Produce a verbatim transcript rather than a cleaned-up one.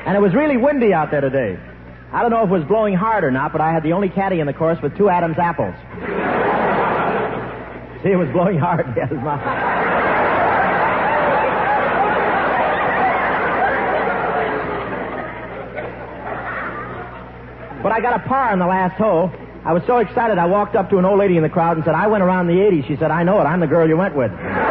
And it was really windy out there today. I don't know if it was blowing hard or not, but I had the only caddy in the course with two Adam's apples. See, it was blowing hard. Yes, my... But I got a par on the last hole. I was so excited, I walked up to an old lady in the crowd and said, I went around the eighties. She said, I know it. I'm the girl you went with.